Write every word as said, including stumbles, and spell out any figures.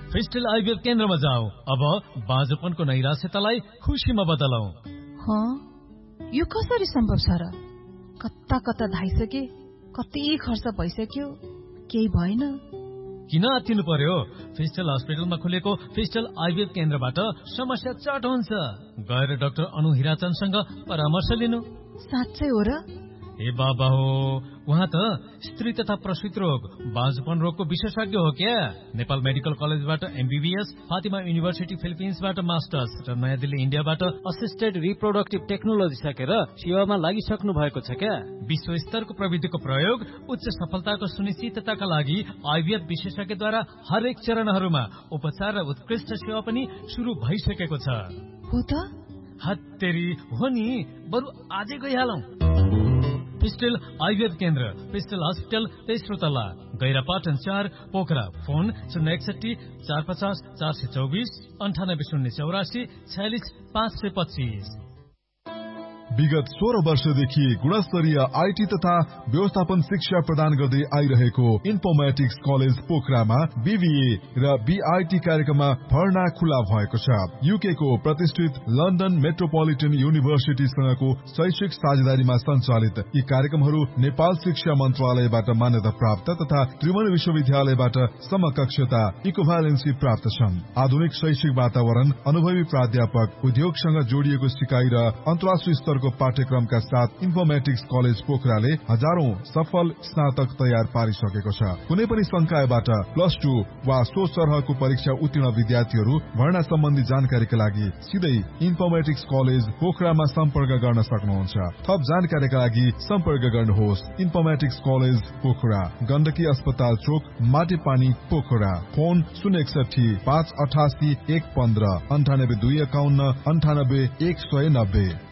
फेस्टल IVF केन्द्रमा जाऊ। अब बाँझोपनको नैराश्यतालाई खुसीमा बदलौ। हँ, यो कसरी सम्भव छ र? कता कता धाइसके, कति खर्च भइसक्यो, केही भएन। किन आत्तिनु पर्यो? फेस्टल हस्पिटलमा खुलेको फेस्टल आइभीएफ केन्द्रबाट समस्या चट हुन्छ। गएर डाक्टर अनु हिराचन्दसँग परामर्श लिनु। साँच्चै हो र? ए बाबा हो, उहाँ त स्त्री तथा प्रसूति रोग, बाँझोपन रोगको विशेषज्ञ हो क्या। नेपाल मेडिकल कलेजबाट एमबीबीएस, फातिमा युनिभर्सिटी फिलिपिन्सबाट मास्टर्स र नयाँ दिल्ली इन्डियाबाट असिस्टेड रिप्रोडक्टिभ टेक्नोलोजी सकेर सेवामा लागिसक्नु भएको छ क्या। विश्व स्तरको प्रविधिको प्रयोग उच्च सफलताको सुनिश्चितताका लागि आइभीएफ विशेषज्ञद्वारा हरेक चरणहरूमा उपचार र उत्कृष्ट सेवा पनि शुरू भइसकेको छ। हो त? हत्तेरी हो नि, बरु आजै गइहालौं। पिस्टल आइभीएफ केन्द्र, पिस्टल हस्पिटल, तेस्रो तल्ला, गैरापाटन चार, पोखरा। फोन शून्य एकसठी चार पचास चार सय चौबिस अन्ठानब्बे शून्य चौरासी छयालिस पाँच सय पच्चिस। विगत सोह्र वर्षदेखि गुणस्तरीय आईटी तथा व्यवस्थापन शिक्षा प्रदान गर्दै आइरहेको इन्फर्मेटिक्स कलेज पोखरामा बीबीए र बीआईटी कार्यक्रममा भर्ना खुला भएको छ। यूके को प्रतिष्ठित लन्डन मेट्रोपोलिटन युनिभर्सिटीसँगको शैक्षिक साझेदारीमा सञ्चालित यी कार्यक्रमहरू नेपाल शिक्षा मन्त्रालयबाट मान्यता प्राप्त तथा त्रिभुवन विश्वविद्यालयबाट समकक्षता इक्विभ्यालेन्सी प्राप्त छन्। आधुनिक शैक्षिक वातावरण, अनुभवी प्राध्यापक, उद्योगसँग जोडिएको सिकाइ र अन्तर्राष्ट्रिय स्तरको पाठ्यक्रमका साथ इन्फर्मेटिक्स कलेज पोखराले हजारौं सफल स्नातक तयार पारिसकेको छ। कुनै पनि संकायबाट प्लस टू वा सो सरहको परीक्षा उत्तीर्ण विद्यार्थीहरू भर्ना सम्बन्धी जानकारीका लागि सिधै इन्फर्मेटिक्स कलेज पोखरामा सम्पर्क गर्न सक्नुहुन्छ। थप जानकारीका लागि सम्पर्क गर्नुहोस् इन्फर्मेटिक्स कलेज पोखरा, गण्डकी अस्पताल चोक, माटेपानी, पोखरा। फोन शून्य एकसठी पाँच अठासी एक पन्ध्र अन्ठानब्बे दुई एकाउन्न अन्ठानब्बे एक सय नब्बे।